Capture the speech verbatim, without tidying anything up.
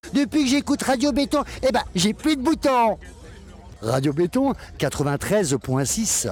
Depuis que j'écoute Radio Béton, eh ben, j'ai plus de boutons. Radio Béton, quatre-vingt-treize virgule six.